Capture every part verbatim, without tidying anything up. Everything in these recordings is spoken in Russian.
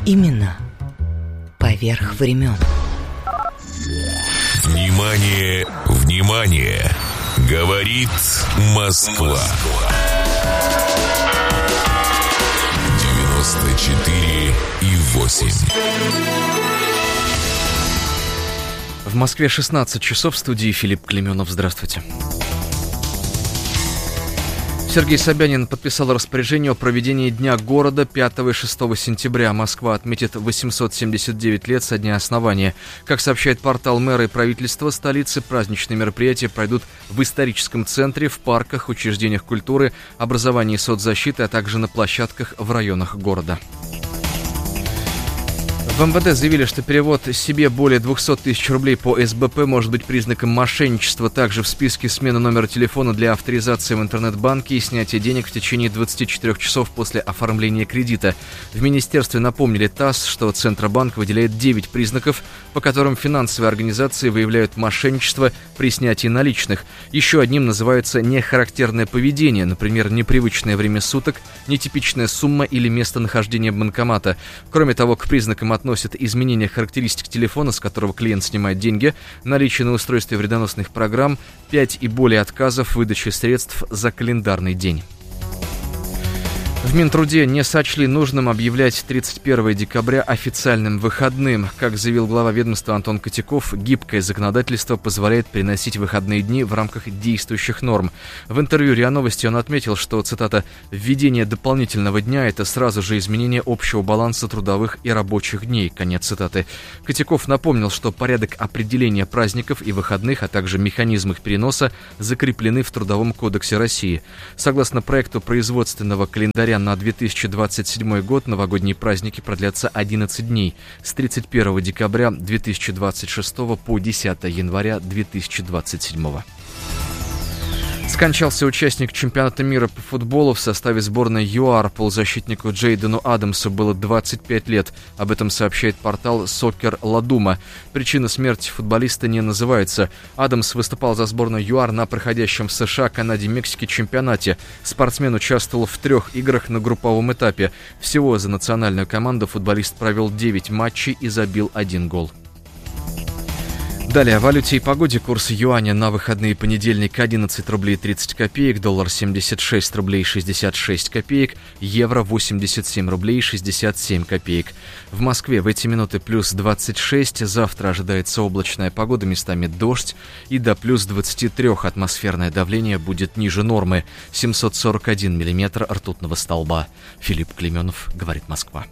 именно поверх времен. Внимание, внимание! Говорит Москва. девяносто четыре и восемь. В Москве шестнадцать часов, в студии Филипп Клименов. Здравствуйте. Сергей Собянин подписал распоряжение о проведении Дня города пятого и шестого сентября. Москва отметит восемьсот семьдесят девять лет со дня основания. Как сообщает портал мэра и правительства столицы, праздничные мероприятия пройдут в историческом центре, в парках, учреждениях культуры, образования и соцзащиты, а также на площадках в районах города. В эм вэ дэ заявили, что перевод себе более двести тысяч рублей по эс бэ пэ может быть признаком мошенничества. Также в списке смена номера телефона для авторизации в интернет-банке и снятия денег в течение двадцати четырёх часов после оформления кредита. В министерстве напомнили ТАСС, что Центробанк выделяет девять признаков, по которым финансовые организации выявляют мошенничество при снятии наличных. Еще одним называется нехарактерное поведение, например, непривычное время суток, нетипичная сумма или местонахождение банкомата. Кроме того, к признакам относятся Носит изменение характеристик телефона, с которого клиент снимает деньги, наличие на устройстве вредоносных программ, пять и более отказов в выдаче средств за календарный день. В Минтруде не сочли нужным объявлять тридцать первого декабря официальным выходным. Как заявил глава ведомства Антон Котяков, гибкое законодательство позволяет переносить выходные дни в рамках действующих норм. В интервью РИА Новости он отметил, что, цитата, «введение дополнительного дня – это сразу же изменение общего баланса трудовых и рабочих дней», конец цитаты. Котяков напомнил, что порядок определения праздников и выходных, а также механизм их переноса закреплены в Трудовом кодексе России. Согласно проекту производственного календаря на две тысячи двадцать седьмой год новогодние праздники продлятся одиннадцать дней с тридцать первого декабря две тысячи двадцать шестого по десятого января две тысячи двадцать седьмого. Скончался участник чемпионата мира по футболу в составе сборной ЮАР. Полузащитнику Джейдену Адамсу было двадцать пять лет. Об этом сообщает портал Сокер Ладума. Причина смерти футболиста не называется. Адамс выступал за сборную ЮАР на проходящем в США, Канаде, Мексике чемпионате. Спортсмен участвовал в трех играх на групповом этапе. Всего за национальную команду футболист провел девять матчей и забил один гол. Далее о валюте и погоде. Курс юаня на выходные: понедельник одиннадцать рублей тридцать копеек, доллар семьдесят шесть рублей шестьдесят шесть копеек, евро восемьдесят семь рублей шестьдесят семь копеек. В Москве в эти минуты плюс двадцать шесть, завтра ожидается облачная погода, местами дождь, и до плюс двадцати трёх атмосферное давление будет ниже нормы, семьсот сорок один миллиметр ртутного столба. Филипп Клименов, говорит Москва.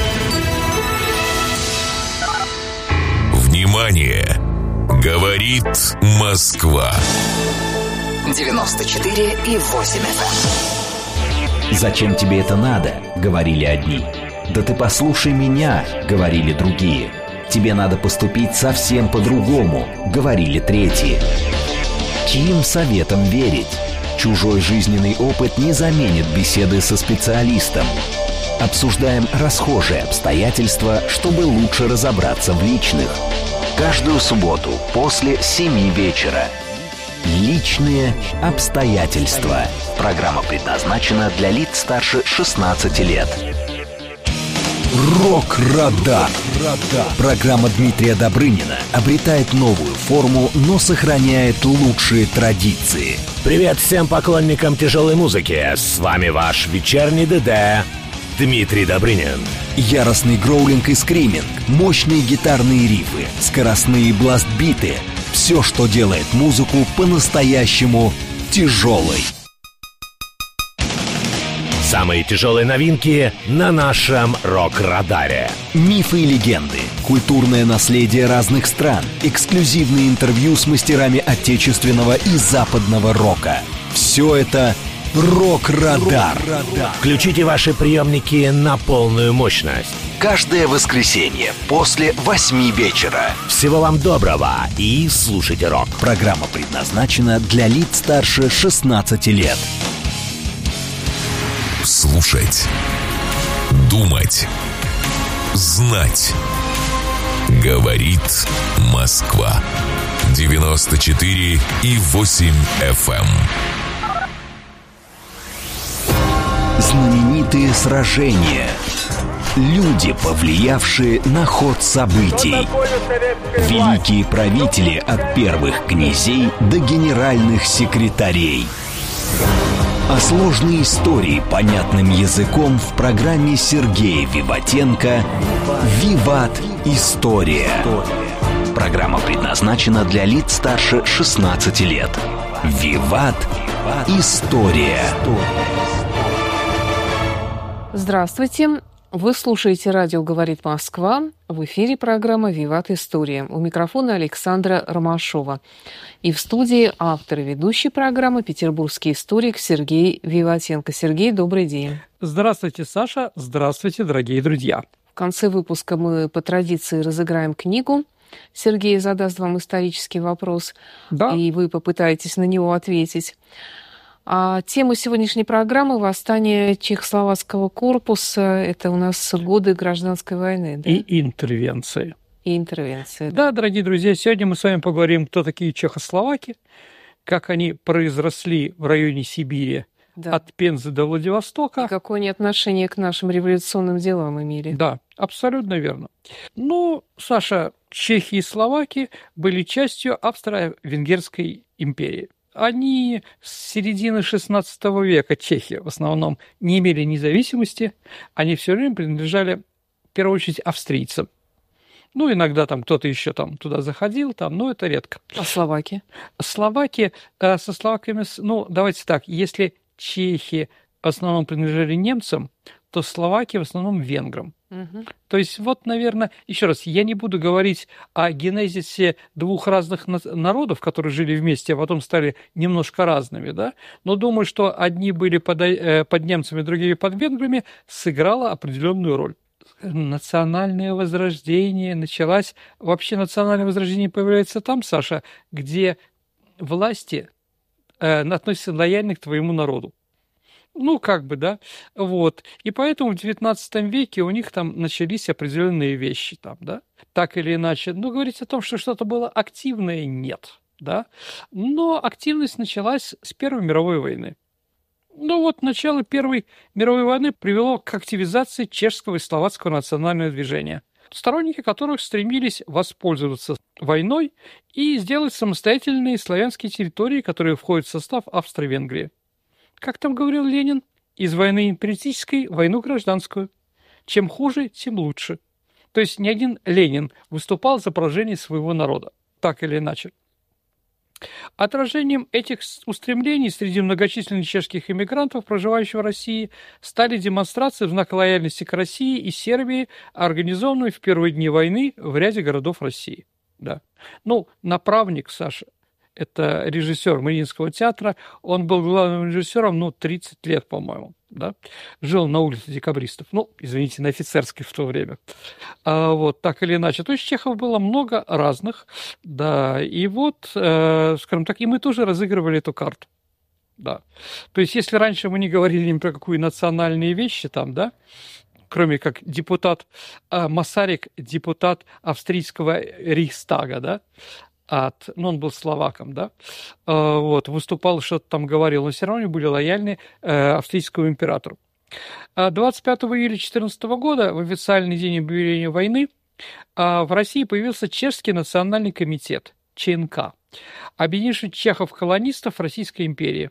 Внимание! Говорит Москва. девяносто четыре и восемь эф эм. «Зачем тебе это надо?» — говорили одни. «Да ты послушай меня!» — говорили другие. «Тебе надо поступить совсем по-другому!» — говорили третьи. Чьим советам верить? Чужой жизненный опыт не заменит беседы со специалистом. Обсуждаем расхожие обстоятельства, чтобы лучше разобраться в личных. Каждую субботу после семи вечера. Личные обстоятельства. Программа предназначена для лиц старше шестнадцати лет. Рок-радар. Программа Дмитрия Добрынина обретает новую форму, но сохраняет лучшие традиции. Привет всем поклонникам тяжелой музыки. С вами ваш вечерний ДД Дмитрий Добрынин. Яростный гроулинг и скриминг, мощные гитарные рифы, скоростные бласт-биты. Все, что делает музыку по-настоящему тяжелой. Самые тяжелые новинки на нашем рок-радаре. Мифы и легенды, культурное наследие разных стран, эксклюзивные интервью с мастерами отечественного и западного рока. Все это Рок-радар. Включите ваши приемники на полную мощность. Каждое воскресенье после восьми вечера. Всего вам доброго и слушайте рок. Программа предназначена для лиц старше шестнадцати лет. Слушать, думать, знать. Говорит Москва. девяносто четыре и восемь эф эм. Знаменитые сражения. Люди, повлиявшие на ход событий. Великие правители от первых князей до генеральных секретарей. А сложные истории понятным языком в программе Сергея Виватенко «Виват. История». Программа предназначена для лиц старше шестнадцати лет. «Виват. История». Здравствуйте. Вы слушаете «Радио говорит Москва». В эфире программа «Виват. История». У микрофона Александра Ромашова. И в студии автор и ведущий программы петербургский историк Сергей Виватенко. Сергей, добрый день. Здравствуйте, Саша. Здравствуйте, дорогие друзья. В конце выпуска мы по традиции разыграем книгу. Сергей задаст вам исторический вопрос, да. И вы попытаетесь на него ответить. А тема сегодняшней программы — восстание Чехословацкого корпуса. Это у нас годы гражданской войны, да? И интервенции. И интервенции. Да, дорогие друзья, сегодня мы с вами поговорим, кто такие чехословаки, как они произросли в районе Сибири, да, от Пензы до Владивостока. И какое они отношение к нашим революционным делам имели. Да, абсолютно верно. Ну, Саша, чехи и словаки были частью Австро-Венгерской империи. Они с середины шестнадцатого века, чехи в основном, не имели независимости. Они все время принадлежали, в первую очередь, австрийцам. Ну, иногда там кто-то еще там туда заходил, там, но это редко. А словаки? Словаки, э, со словаками, ну, давайте так, если чехи в основном принадлежали немцам, то словаки в основном венграм. Угу. То есть вот, наверное, еще раз, я не буду говорить о генезисе двух разных народов, которые жили вместе, а потом стали немножко разными, да, но думаю, что одни были под, под немцами, другие под венграми, сыграло определенную роль. Национальное возрождение началось, вообще национальное возрождение появляется там, Саша, где власти э, относятся лояльно к твоему народу. Ну, как бы, да, вот. И поэтому в девятнадцатом веке у них там начались определенные вещи, там, да, так или иначе. Но говорить о том, что что-то было активное, нет, да. Но активность началась с Первой мировой войны. Ну, вот начало Первой мировой войны привело к активизации чешского и словацкого национального движения, сторонники которых стремились воспользоваться войной и сделать самостоятельные славянские территории, которые входят в состав Австро-Венгрии. Как там говорил Ленин, из войны империалистической в войну гражданскую. Чем хуже, тем лучше. То есть ни один Ленин выступал за поражение своего народа, так или иначе. Отражением этих устремлений среди многочисленных чешских иммигрантов, проживающих в России, стали демонстрации в знак лояльности к России и Сербии, организованные в первые дни войны в ряде городов России. Да. Ну, направник, Саша, это режиссер Мариинского театра, он был главным режиссером, ну, тридцать лет, по-моему, да, жил на улице Декабристов, ну, извините, на Офицерской в то время, а, вот, так или иначе, то есть чехов было много разных, да, и вот, э, скажем так, и мы тоже разыгрывали эту карту, да, то есть если раньше мы не говорили ни про какие национальные вещи там, да, кроме как депутат э, Масарик, депутат австрийского Рейхстага, да, От, ну, он был словаком, да, э, вот, выступал, что-то там говорил, но все равно были лояльны э, австрийскому императору. двадцать пятого июля две тысячи четырнадцатого года, в официальный день объявления войны, э, в России появился Чешский национальный комитет, ЧНК, объединивший чехов-колонистов Российской империи.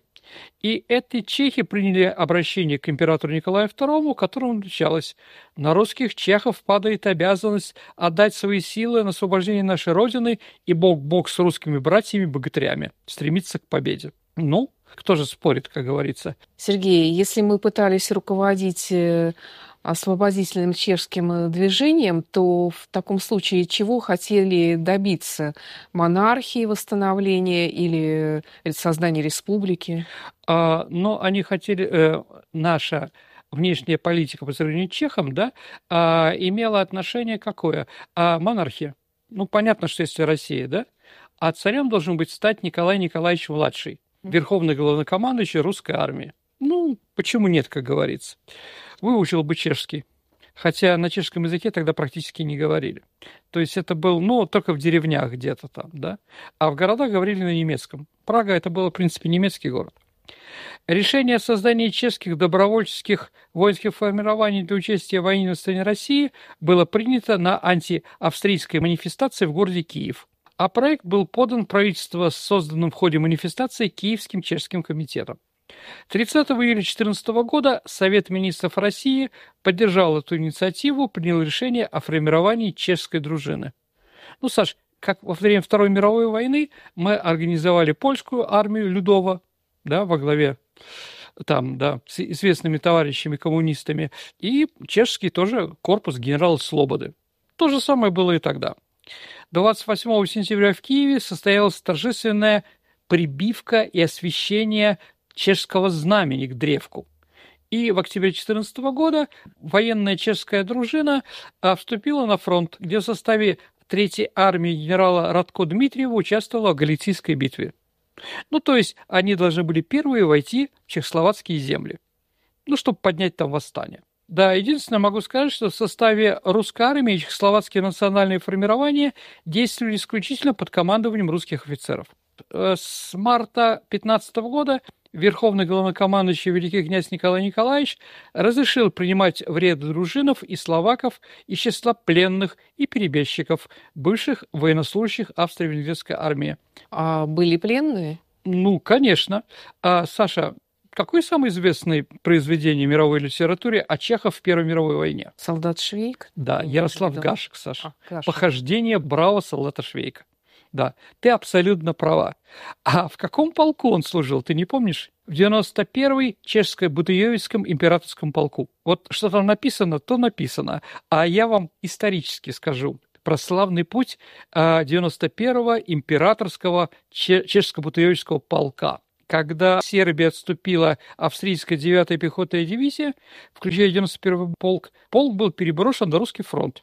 И эти чехи приняли обращение к императору Николаю второму, которому началось: «На русских чехов падает обязанность отдать свои силы на освобождение нашей Родины и бок-бок с русскими братьями-богатырями стремиться к победе». Ну, кто же спорит, как говорится. Сергей, если мы пытались руководить освободительным чешским движением, то в таком случае чего хотели добиться? Монархии, восстановления или создания республики? А, но они хотели... Э, наша внешняя политика по сравнению с чехом, да, а, имела отношение какое? А, монархия. Ну, понятно, что если Россия, да? А царем должен быть стать Николай Николаевич младший, верховный главнокомандующий русской армии. Ну, почему нет, как говорится. Выучил бы чешский. Хотя на чешском языке тогда практически не говорили. То есть это был, ну, только в деревнях где-то там, да. А в городах говорили на немецком. Прага – это был, в принципе, немецкий город. Решение о создании чешских добровольческих воинских формирований для участия в войне на стороне России было принято на антиавстрийской манифестации в городе Киев, а проект был подан правительству с созданным в ходе манифестации Киевским чешским комитетом. тридцатого июля две тысячи четырнадцатого года Совет министров России поддержал эту инициативу, принял решение о формировании чешской дружины. Ну, Саш, как во время Второй мировой войны мы организовали польскую армию Людова, да, во главе там, да, с известными товарищами-коммунистами, и чешский тоже корпус генерала Слободы. То же самое было и тогда. двадцать восьмого сентября в Киеве состоялась торжественная прибивка и освящение чешского знамени к древку. И в октябре две тысячи четырнадцатого года военная чешская дружина вступила на фронт, где в составе Третьей армии генерала Радко Дмитриева участвовала в Галицийской битве. Ну, то есть они должны были первые войти в чехословацкие земли, ну, чтобы поднять там восстание. Да, единственное, могу сказать, что в составе русской армии чехословацкие национальные формирования действовали исключительно под командованием русских офицеров. С марта две тысячи пятнадцатого года верховный главнокомандующий великий князь Николай Николаевич разрешил принимать в ряды дружинов и словаков из числа пленных и перебежчиков, бывших военнослужащих австро-венгерской армии. А были пленные? Ну, конечно. А, Саша, какое самое известное произведение мировой литературы о чехах в Первой мировой войне? «Солдат Швейк»? Да, Ярослав Гашек, Саша. А, Гашек. «Похождение бравого солдата Швейка». Да, ты абсолютно права. А в каком полку он служил, ты не помнишь? В девяносто первом чешско-Будеевицком императорском полку. Вот что там написано, то написано. А я вам исторически скажу про славный путь девяносто первого императорского чешско-Будеевицкого полка. Когда Сербия отступила австрийская девятая пехотная дивизия, включая девяносто первый полк, полк был переброшен на русский фронт.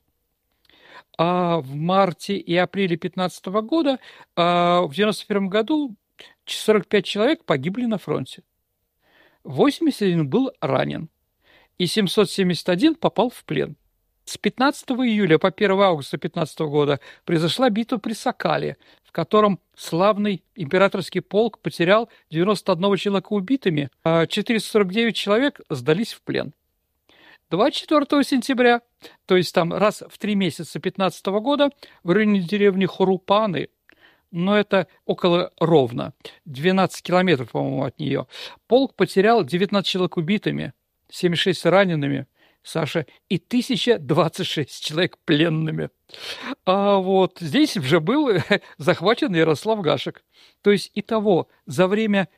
А в марте и апреле две тысячи пятнадцатого года, а в девяносто первом году сорок пять человек погибли на фронте. восемьдесят один был ранен, и семьсот семьдесят один попал в плен. С пятнадцатого июля по первого августа две тысячи пятнадцатого года произошла битва при Сокале, в котором славный императорский полк потерял девяносто одного человека убитыми, а четыреста сорок девять человек сдались в плен. двадцать четвёртого сентября, то есть там раз в три месяца две тысячи пятнадцатого года, в районе деревни Хорупаны, но это около ровно, двенадцать километров, по-моему, от нее, полк потерял девятнадцать человек убитыми, семьдесят шесть ранеными, Саша, и тысяча двадцать шесть человек пленными. А вот здесь уже был захвачен Ярослав Гашек. То есть итого за время...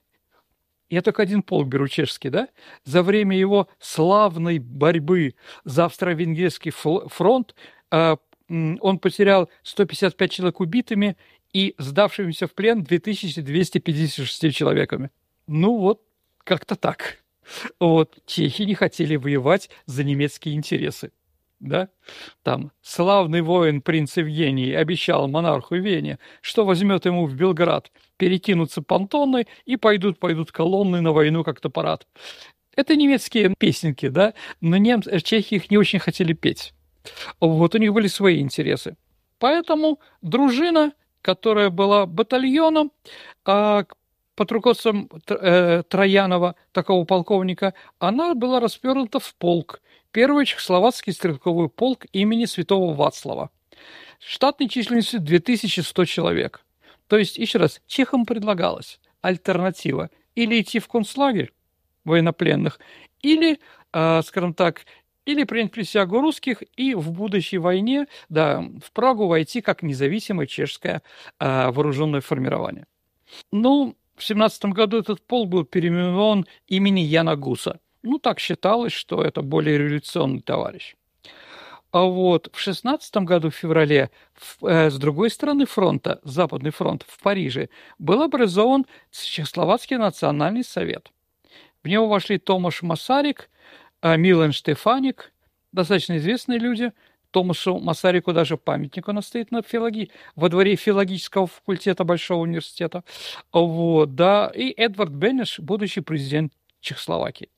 Я только один полк беру чешский, да? За время его славной борьбы за австро-венгерский фронт э, он потерял сто пятьдесят пять человек убитыми и сдавшимися в плен две тысячи двести пятьдесят шесть человеками. Ну вот, как-то так. Вот, чехи не хотели воевать за немецкие интересы. Да? Там славный воин принц Евгений обещал монарху Вене, что возьмет ему в Белград, перекинутся понтоны и пойдут, пойдут колонны на войну как-то парад. Это немецкие песенки, да, но немцы, чехи их не очень хотели петь. Вот у них были свои интересы. Поэтому дружина, которая была батальоном, а, под руководством э, Троянова, такого полковника, она была распернута в полк. Первый чехословацкий стрелковый полк имени Святого Вацлава. Штатной численностью две тысячи сто человек. То есть, еще раз, чехам предлагалась альтернатива. Или идти в концлагерь военнопленных, или, э, скажем так, или принять присягу русских и в будущей войне, да, в Прагу войти как независимое чешское э, вооруженное формирование. Ну, в семнадцатом году этот полк был переименован имени Яна Гуса. Ну, так считалось, что это более революционный товарищ. А вот в шестнадцатом году, в феврале, в, э, с другой стороны фронта, Западный фронт, в Париже, был образован Чехословацкий национальный совет. В него вошли Томаш Масарик, э, Милан Штефаник, достаточно известные люди. Томашу Масарику даже памятник у нас стоит на филологии, во дворе филологического факультета Большого университета. Вот, да, и Эдвард Бенеш, будущий президент Чехословакии.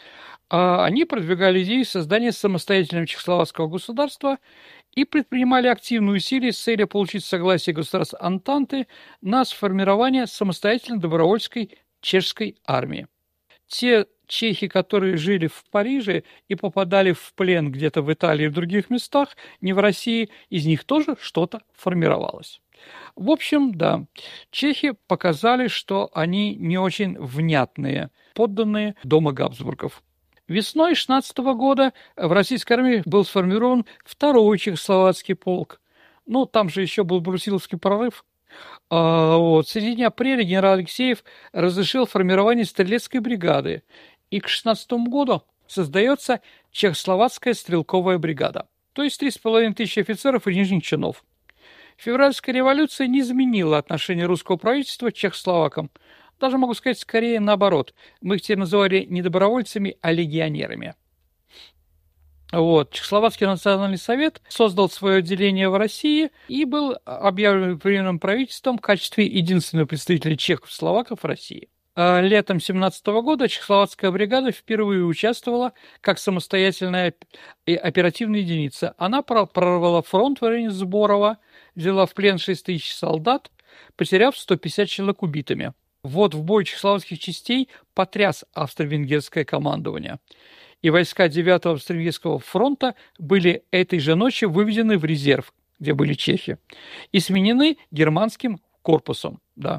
Они продвигали идею создания самостоятельного чехословацкого государства и предпринимали активные усилия с целью получить согласие государств Антанты на сформирование самостоятельной добровольческой чешской армии. Те чехи, которые жили в Париже и попадали в плен где-то в Италии и в других местах, не в России, из них тоже что-то формировалось. В общем, да, чехи показали, что они не очень внятные подданные дома Габсбургов. Весной шестнадцатого года в российской армии был сформирован второй чехословацкий полк. Ну, там же еще был Брусиловский прорыв. А, вот. В середине апреля генерал Алексеев разрешил формирование стрелецкой бригады. И к шестнадцатому году создается чехословацкая стрелковая бригада. То есть три с половиной тысячи офицеров и нижних чинов. Февральская революция не изменила отношение русского правительства к чехословакам. Даже могу сказать, скорее наоборот. Мы их теперь называли не добровольцами, а легионерами. Вот. Чехословацкий национальный совет создал свое отделение в России и был объявлен Временным правительством в качестве единственного представителя чехов-словаков в России. А летом семнадцатого года чехословацкая бригада впервые участвовала как самостоятельная оперативная единица. Она прорвала фронт в районе Сборова, взяла в плен шесть тысяч солдат, потеряв сто пятьдесят человек убитыми. Вот в бой чехословацких частей потряс австро-венгерское командование. И войска девятого австро-венгерского фронта были этой же ночью выведены в резерв, где были чехи, и сменены германским корпусом. Да.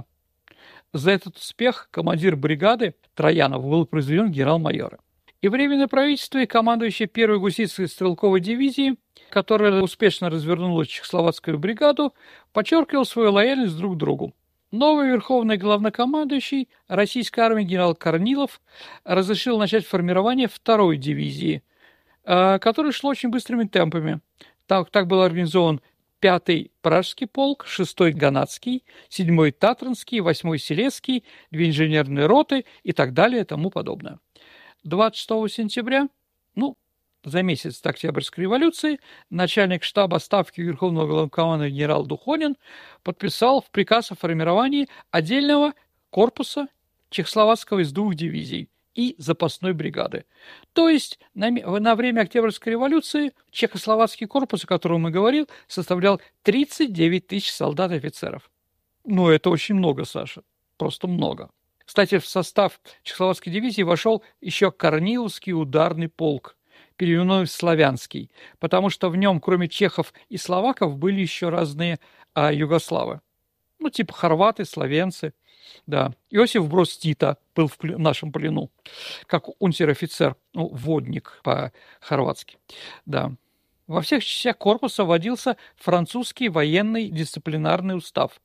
За этот успех командир бригады Троянов был произведен генерал-майор. И Временное правительство, и командующий первой гуситской стрелковой дивизии, которая успешно развернула чехословацкую бригаду, подчеркивал свою лояльность друг к другу. Новый верховный главнокомандующий российской армии генерал Корнилов разрешил начать формирование второй дивизии, которое шло очень быстрыми темпами. Так, так был организован пятый Пражский полк, шестой Ганатский, седьмой Татранский, восьмой Силезский, две инженерные роты и так далее и тому подобное. двадцать шестого сентября, ну, за месяц до Октябрьской революции, начальник штаба Ставки Верховного главнокомандующего генерал Духонин подписал в приказ о формировании отдельного корпуса чехословацкого из двух дивизий и запасной бригады. То есть на, на время Октябрьской революции чехословацкий корпус, о котором мы говорили, составлял тридцать девять тысяч солдат и офицеров. Ну, это очень много, Саша, просто много. Кстати, в состав чехословацкой дивизии вошел еще Корниловский ударный полк, переименованный в Славянский, потому что в нем, кроме чехов и словаков, были еще разные а, югославы. Ну, типа хорваты, словенцы. Да. Иосиф Брос Тита был в, пл- в нашем плену, как унтер-офицер, ну, водник по-хорватски. Да. Во всех частях корпуса вводился французский военный дисциплинарный устав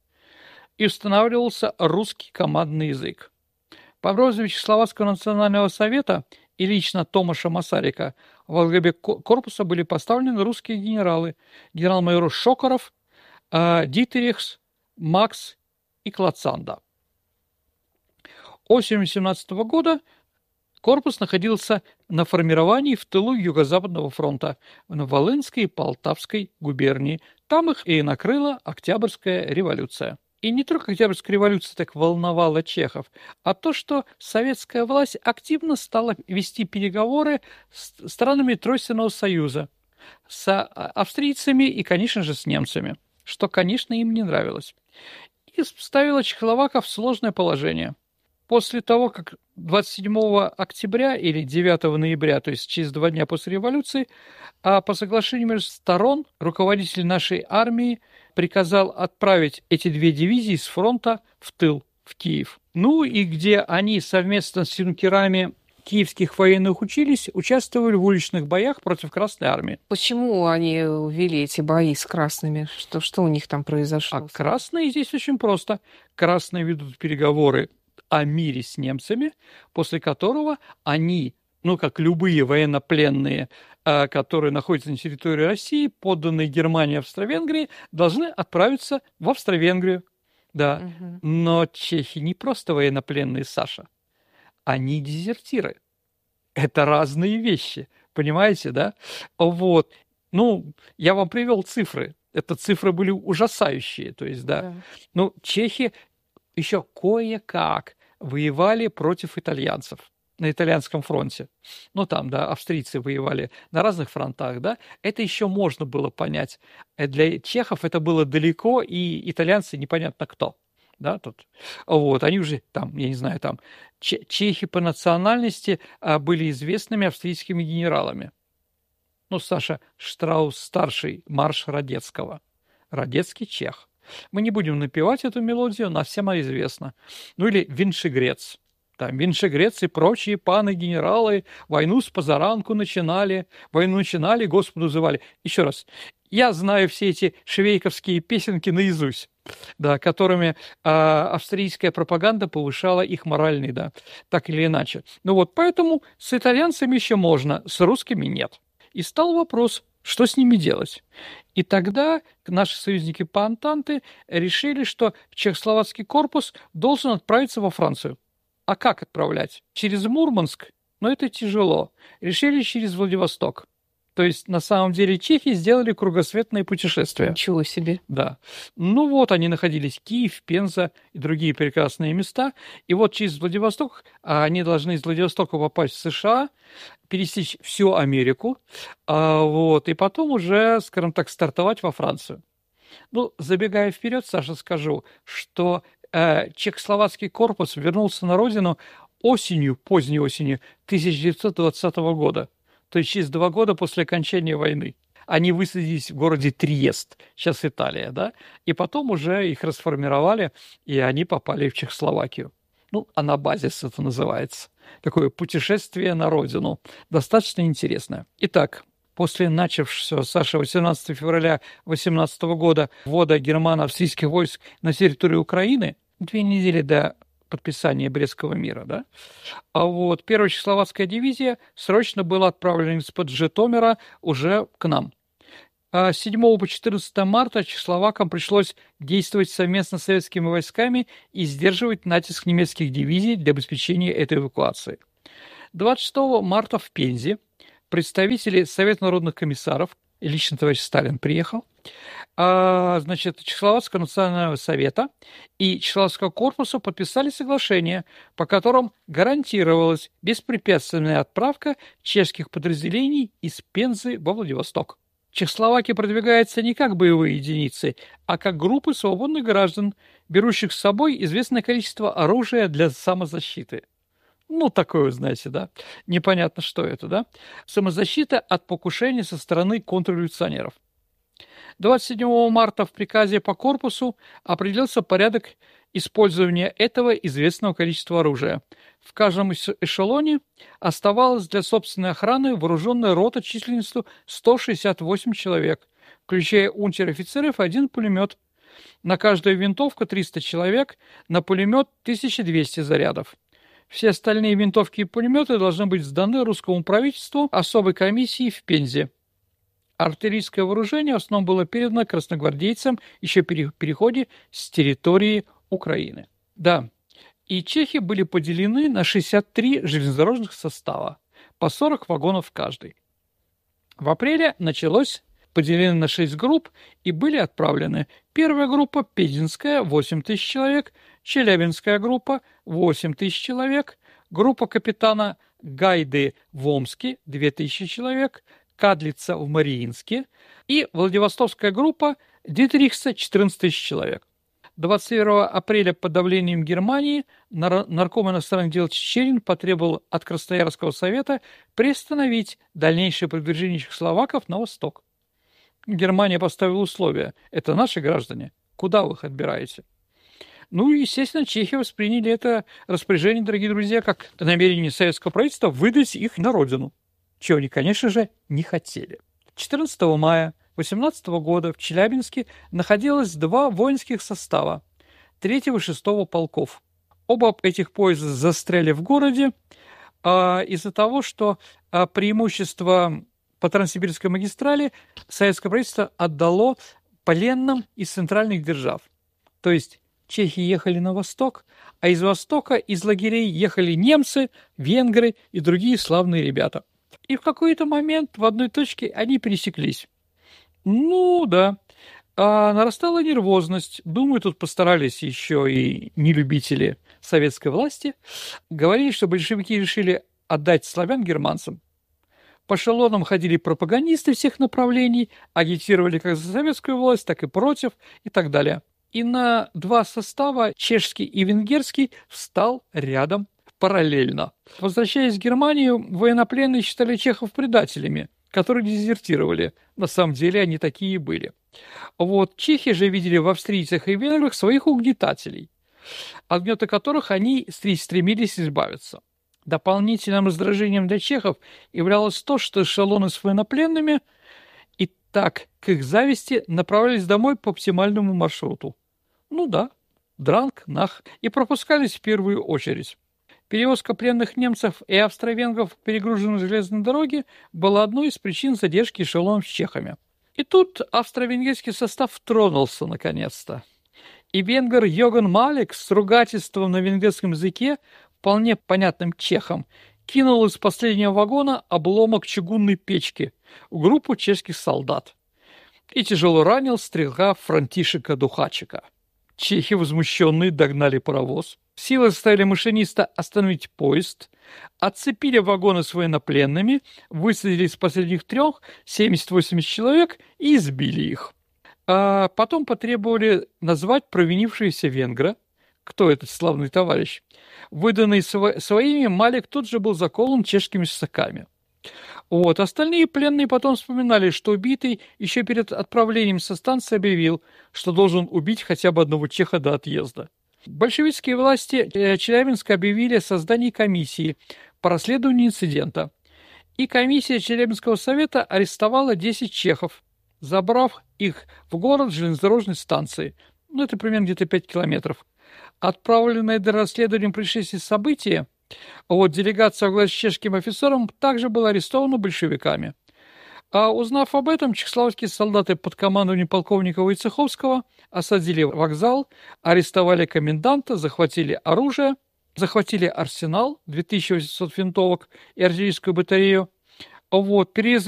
и устанавливался русский командный язык. По просьбе Чехословацкого национального совета и лично Томаша Масарика во главе корпуса были поставлены русские генералы, генерал-майор Шокоров, э, Дитерихс, Макс и Клацанда. Осенью семнадцатого года корпус находился на формировании в тылу Юго-Западного фронта в Волынской и Полтавской губернии. Там их и накрыла Октябрьская революция. И не только Октябрьская революция так волновала чехов, а то, что советская власть активно стала вести переговоры с странами Тройственного союза, с австрийцами и, конечно же, с немцами, что, конечно, им не нравилось. И ставило чехословаков в сложное положение. После того, как двадцать седьмого октября или девятого ноября, то есть через два дня после революции, по соглашению между сторон руководитель нашей армии приказал отправить эти две дивизии с фронта в тыл, в Киев. Ну и где они совместно с юнкерами киевских военных учились, участвовали в уличных боях против Красной армии. Почему они вели эти бои с красными? Что, что у них там произошло? А красные здесь очень просто. Красные ведут переговоры о мире с немцами, после которого они, ну, как любые военнопленные, которые находятся на территории России, подданные Германии и Австро-Венгрии, должны отправиться в Австро-Венгрию. Да. Угу. Но чехи не просто военнопленные, Саша. Они дезертиры. Это разные вещи. Понимаете, да? Вот. Ну, я вам привел цифры. Это цифры были ужасающие. То есть, да. да. Ну, чехи еще кое-как воевали против итальянцев на итальянском фронте. Ну, там, да, австрийцы воевали на разных фронтах, да. Это еще можно было понять. Для чехов это было далеко, и итальянцы непонятно кто. да, тут. Вот, они уже там, я не знаю, там, чехи по национальности а, были известными австрийскими генералами. Ну, Саша Штраус-старший, марш Радецкого. Радецкий чех. Мы не будем напевать эту мелодию, она всем известна. Ну, или Виншегрец. Там Виншегрец и прочие паны-генералы войну с позаранку начинали, войну начинали, Господу взывали. Еще раз, я знаю все эти швейковские песенки наизусть, да, которыми а, австрийская пропаганда повышала их моральный, да, так или иначе. Ну вот, поэтому с итальянцами еще можно, с русскими нет. И стал вопрос, что с ними делать. И тогда наши союзники по Антанте решили, что чехословацкий корпус должен отправиться во Францию. А как отправлять? Через Мурманск? Но это тяжело. Решили через Владивосток. То есть, на самом деле, чехи сделали кругосветное путешествие. Ничего себе. Да. Ну вот, они находились в Киев, Пенза и другие прекрасные места. И вот через Владивосток, они должны из Владивостока попасть в США, пересечь всю Америку, вот, и потом уже, скажем так, стартовать во Францию. Ну, забегая вперед, Саша, скажу, что э, чехословацкий корпус вернулся на родину осенью, поздней осенью тысяча девятьсот двадцатого года. То есть через два года после окончания войны. Они высадились в городе Триест, сейчас Италия, да, и потом уже их расформировали, и они попали в Чехословакию. Ну, анабазис это называется. Такое путешествие на родину. Достаточно интересное. Итак, после начавшегося, Саша, восемнадцатого февраля восемнадцатого года ввода германо-австрийских войск на территорию Украины, две недели до подписания Брестского мира, да, а вот первая чехословацкая дивизия срочно была отправлена из-под Житомира уже к нам. С седьмого по четырнадцатое марта чехословакам пришлось действовать совместно с советскими войсками и сдерживать натиск немецких дивизий для обеспечения этой эвакуации. двадцать шестого марта в Пензе представители Совета народных комиссаров, лично товарищ Сталин приехал, а, значит, Чехословацкого национального совета и Чехословацкого корпуса подписали соглашение, по которым гарантировалась беспрепятственная отправка чешских подразделений из Пензы во Владивосток. Чехословакия продвигается не как боевые единицы, а как группы свободных граждан, берущих с собой известное количество оружия для самозащиты. Ну, такое, знаете, да, непонятно, что это, да. Самозащита от покушения со стороны контрреволюционеров. двадцать седьмого марта в приказе по корпусу определился порядок использования этого известного количества оружия. В каждом эшелоне оставалась для собственной охраны вооруженная рота численностью сто шестьдесят восемь человек, включая унтер-офицеров и один пулемет. На каждую винтовку триста человек, на пулемет тысяча двести зарядов. Все остальные винтовки и пулеметы должны быть сданы русскому правительству особой комиссии в Пензе. Артиллерийское вооружение в основном было передано красногвардейцам еще при переходе с территории Украины. Да, и чехи были поделены на шестьдесят три железнодорожных состава, по сорок вагонов каждый. В апреле началось, поделены на шесть групп и были отправлены. Первая группа Пензенская – восемь тысяч человек, Челябинская группа – восемь тысяч человек, группа капитана Гайды в Омске – две тысячи человек, Кадлица в Мариинске и Владивостокская группа Дитрихса – четырнадцать тысяч человек. двадцать первого апреля под давлением Германии нарком иностранных дел Чечерин потребовал от Красноярского совета приостановить дальнейшее продвижение чехословаков на восток. Германия поставила условия. Это наши граждане. Куда вы их отбираете? Ну и, естественно, чехи восприняли это распоряжение, дорогие друзья, как намерение советского правительства выдать их на родину. Чего они, конечно же, не хотели. четырнадцатого мая восемнадцатого года в Челябинске находилось два воинских состава третьего и шестого полков. Оба этих поезда застряли в городе а, из-за того, что а, преимущество по Транссибирской магистрали советское правительство отдало пленным из центральных держав. То есть чехи ехали на восток, а из востока, из лагерей ехали немцы, венгры и другие славные ребята. И в какой-то момент в одной точке они пересеклись. Ну да, а нарастала нервозность. Думаю, тут постарались еще и нелюбители советской власти. Говорили, что большевики решили отдать славян германцам. По эшелонам ходили пропагандисты всех направлений, агитировали как за советскую власть, так и против и так далее. и на два состава, чешский и венгерский, встал рядом параллельно. Возвращаясь в Германию, военнопленные считали чехов предателями, которые дезертировали. На самом деле они такие и были. Вот чехи же видели в австрийцах и венграх своих угнетателей, от гнета которых они стремились избавиться. Дополнительным раздражением для чехов являлось то, что эшелоны с военнопленными и так, к их зависти, направлялись домой по оптимальному маршруту. Ну да, дранг, нах, и пропускались в первую очередь. Перевозка пленных немцев и австро-венгров, перегруженных железной дороги, была одной из причин задержки эшелонов с чехами. И тут австро-венгерский состав тронулся наконец-то. И венгер Йоган Малик с ругательством на венгерском языке, вполне понятным чехам, кинул из последнего вагона обломок чугунной печки в группу чешских солдат и тяжело ранил стрелка Франтишека Духачика. Чехи, возмущенные, догнали паровоз. Силы заставили машиниста остановить поезд, отцепили вагоны с военнопленными, высадили из последних трех семьдесят-восемьдесят человек и избили их. А потом потребовали назвать провинившегося венгра, кто этот славный товарищ. Выданный сво- своими, Малик тут же был заколон чешскими саками. Вот. Остальные пленные потом вспоминали, что убитый еще перед отправлением со станции объявил, что должен убить хотя бы одного чеха до отъезда. Большевистские власти Челябинска объявили о создании комиссии по расследованию инцидента. И комиссия Челябинского совета арестовала десять чехов, забрав их в город железнодорожной станции. Ну, это примерно где-то пять километров. Отправленное до расследования происшествия события, вот делегация во главе с чешским офицером также была арестована большевиками. А узнав об этом, чехословацкие солдаты под командованием полковника Войцеховского осадили вокзал, арестовали коменданта, захватили оружие, захватили арсенал, две тысячи восемьсот винтовок и артиллерийскую батарею. Вот, перерезали